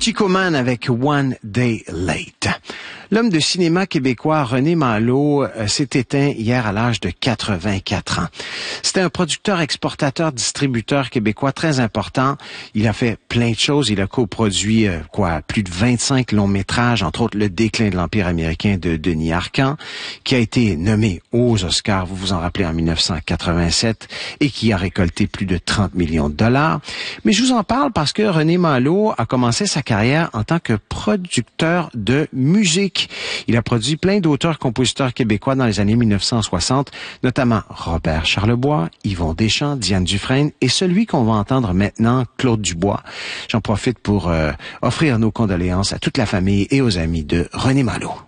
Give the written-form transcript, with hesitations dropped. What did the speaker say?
Tico Man avec One Day Late. L'homme de cinéma québécois René Malo s'est éteint hier à l'âge de 84 ans. C'était un producteur, exportateur, distributeur québécois très important. Il a fait plein de choses. Il a coproduit plus de 25 longs métrages, entre autres Le déclin de l'Empire américain de Denis Arcand, qui a été nommé aux Oscars, vous vous en rappelez, en 1987, et qui a récolté plus de 30 millions de dollars. Mais je vous en parle parce que René Malo a commencé sa carrière en tant que producteur de musique. Il a produit plein d'auteurs-compositeurs québécois dans les années 1960, notamment Robert Charlebois, Yvon Deschamps, Diane Dufresne et celui qu'on va entendre maintenant, Claude Dubois. J'en profite pour offrir nos condoléances à toute la famille et aux amis de René Malo.